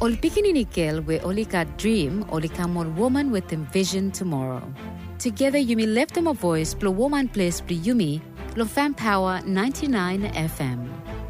Ol pikinini girl we only got dream, only come on woman with envision tomorrow. Together you may lift them a voice, blow woman place, yumi, lo fam power 99 FM.